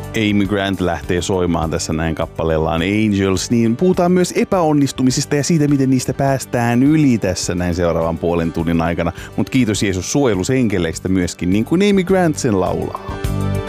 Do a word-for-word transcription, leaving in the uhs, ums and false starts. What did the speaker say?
Amy Grant lähtee soimaan tässä näin kappaleellaan Angels, niin puhutaan myös epäonnistumisista ja siitä, miten niistä päästään yli tässä näin seuraavan puolen tunnin aikana. Mutta kiitos Jeesus suojelusenkeleistä myöskin, niin kuin Amy Grant sen laulaa.